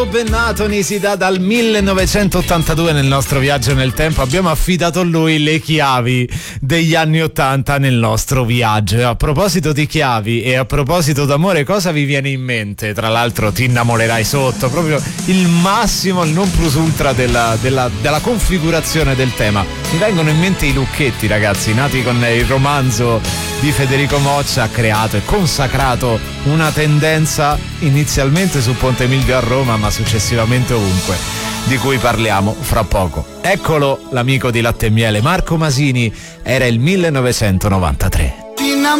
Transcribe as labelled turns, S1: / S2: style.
S1: Bennatoni si dà dal 1982 nel nostro viaggio nel tempo. Abbiamo affidato a lui le chiavi degli anni 80 nel nostro viaggio. E a proposito di chiavi e a proposito d'amore, cosa vi viene in mente? Tra l'altro ti innamorerai sotto, proprio il massimo, il non plus ultra della configurazione del tema. Mi vengono in mente i Lucchetti, ragazzi, nati con il romanzo di Federico Moccia, ha creato e consacrato una tendenza inizialmente su Ponte Milvio a Roma, ma successivamente ovunque, di cui parliamo fra poco. Eccolo l'amico di Latte e Miele, Marco Masini, era il 1993.